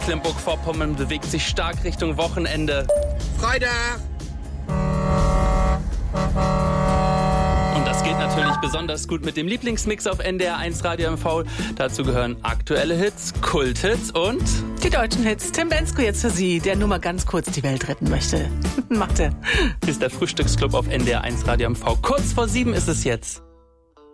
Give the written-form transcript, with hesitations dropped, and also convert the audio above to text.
Mecklenburg-Vorpommern bewegt sich stark Richtung Wochenende. Freitag! Und das geht natürlich besonders gut mit dem Lieblingsmix auf NDR1 Radio MV. Dazu gehören aktuelle Hits, Kulthits und die deutschen Hits. Tim Bensko jetzt für Sie, der nur mal ganz kurz die Welt retten möchte. Macht er. Hier ist der Frühstücksclub auf NDR1 Radio MV. Kurz vor 7 ist es jetzt.